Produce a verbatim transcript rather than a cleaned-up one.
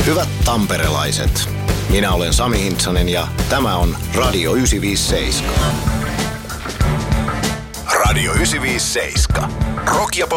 Hyvät tamperelaiset, minä olen Sami Hintsanen ja tämä on Radio yhdeksänsataaviisikymmentäseitsemän. Radio yhdeksänsataaviisikymmentäseitsemän. Rock ja